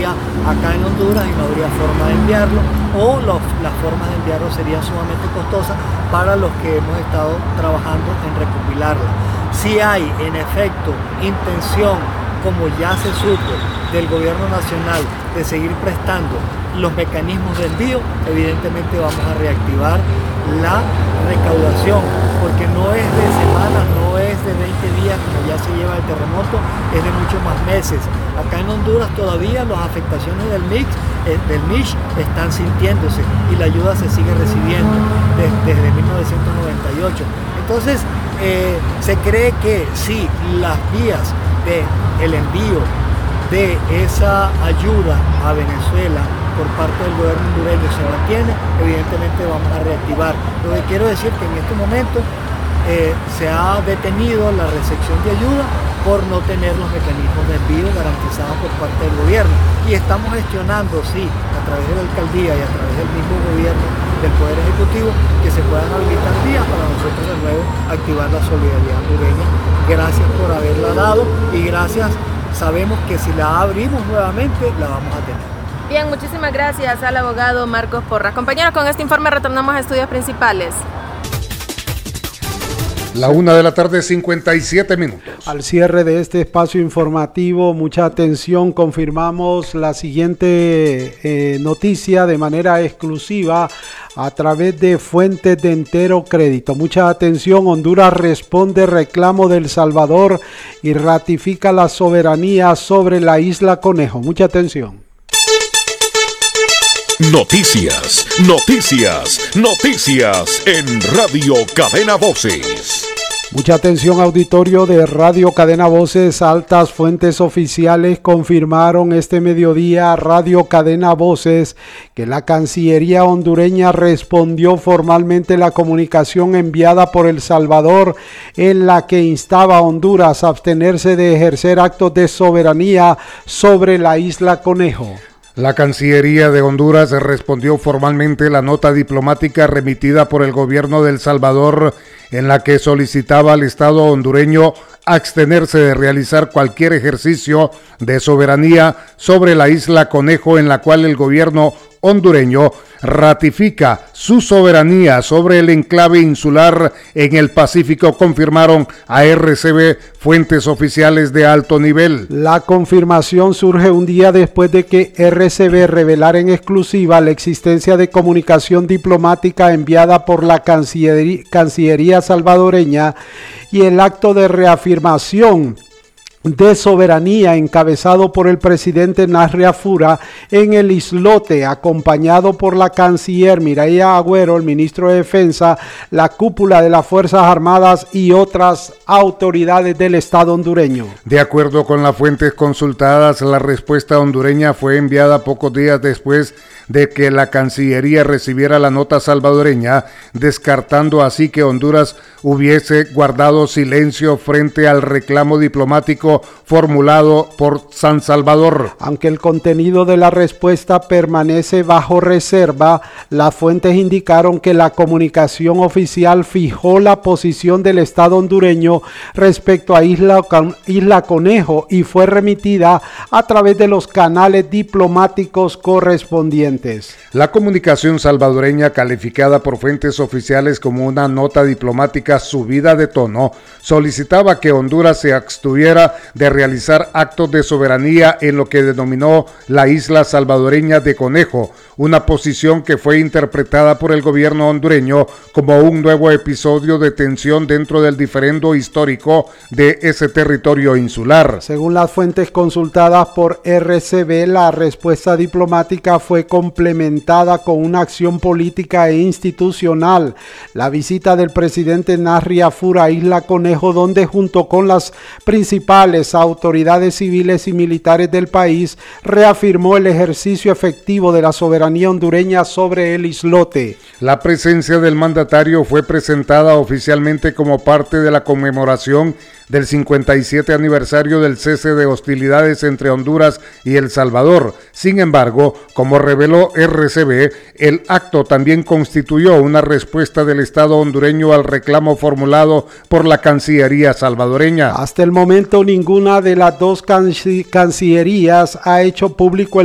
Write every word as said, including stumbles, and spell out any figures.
estaría acá en Honduras y no habría forma de enviarlo, o los, las formas de enviarlo serían sumamente costosas para los que hemos estado trabajando en recopilarla. Si hay en efecto intención, como ya se supo, del gobierno nacional de seguir prestando los mecanismos de envío, evidentemente vamos a reactivar la recaudación, porque no es de semanas, no es de veinte días como ya se lleva el terremoto, es de muchos más meses. Acá en Honduras todavía las afectaciones del M I X, eh, del M I S H están sintiéndose y la ayuda se sigue recibiendo desde, desde mil novecientos noventa y ocho. Entonces eh, se cree que si las vías del envío de esa ayuda a Venezuela por parte del gobierno hondureño se mantiene, evidentemente vamos a reactivar. Lo que quiero decir que en este momento eh, se ha detenido la recepción de ayuda por no tener los mecanismos de envío garantizados por parte del gobierno. Y estamos gestionando, sí, a través de la alcaldía y a través del mismo gobierno del Poder Ejecutivo, que se puedan habilitar vías para nosotros de nuevo activar la solidaridad hondureña. Gracias por haberla dado y gracias, sabemos que si la abrimos nuevamente la vamos a tener. Bien, muchísimas gracias al abogado Marcos Porras. Compañeros, con este informe retornamos a estudios principales. La una de la tarde, cincuenta y siete minutos. Al cierre de este espacio informativo, mucha atención, confirmamos la siguiente eh, noticia de manera exclusiva a través de fuentes de Entero Crédito. Mucha atención, Honduras responde reclamo de El Salvador y ratifica la soberanía sobre la isla Conejo. Mucha atención. Noticias, noticias, noticias en Radio Cadena Voces. Mucha atención, auditorio de Radio Cadena Voces. Altas fuentes oficiales confirmaron este mediodía a Radio Cadena Voces que la Cancillería hondureña respondió formalmente la comunicación enviada por El Salvador en la que instaba a Honduras a abstenerse de ejercer actos de soberanía sobre la isla Conejo. La Cancillería de Honduras respondió formalmente la nota diplomática remitida por el gobierno de El Salvador en la que solicitaba al Estado hondureño abstenerse de realizar cualquier ejercicio de soberanía sobre la isla Conejo, en la cual el gobierno hondureño ratifica su soberanía sobre el enclave insular en el Pacífico, confirmaron a R C B fuentes oficiales de alto nivel. La confirmación surge un día después de que R C B revelara en exclusiva la existencia de comunicación diplomática enviada por la Cancillería, Cancillería salvadoreña y el acto de reafirmación de soberanía encabezado por el presidente Nasri Afura en el islote, acompañado por la canciller Mireya Agüero, el ministro de Defensa, la cúpula de las Fuerzas Armadas y otras autoridades del Estado hondureño. De acuerdo con las fuentes consultadas, la respuesta hondureña fue enviada pocos días después de que la Cancillería recibiera la nota salvadoreña, descartando así que Honduras hubiese guardado silencio frente al reclamo diplomático formulado por San Salvador. Aunque el contenido de la respuesta permanece bajo reserva, las fuentes indicaron que la comunicación oficial fijó la posición del Estado hondureño respecto a Isla, Isla Conejo y fue remitida a través de los canales diplomáticos correspondientes. La comunicación salvadoreña, calificada por fuentes oficiales como una nota diplomática subida de tono, solicitaba que Honduras se abstuviera de realizar actos de soberanía en lo que denominó la isla salvadoreña de Conejo, una posición que fue interpretada por el gobierno hondureño como un nuevo episodio de tensión dentro del diferendo histórico de ese territorio insular. Según las fuentes consultadas por R C B, la respuesta diplomática fue complementada con una acción política e institucional, la visita del presidente Nasri Afura a Isla Conejo, donde junto con las principales autoridades civiles y militares del país reafirmó el ejercicio efectivo de la soberanía hondureña sobre el islote. La presencia del mandatario fue presentada oficialmente como parte de la conmemoración del cincuenta y siete aniversario del cese de hostilidades entre Honduras y El Salvador. Sin embargo, como reveló R C B, el acto también constituyó una respuesta del Estado hondureño al reclamo formulado por la Cancillería salvadoreña. Hasta el momento, ninguna de las dos cancillerías ha hecho público el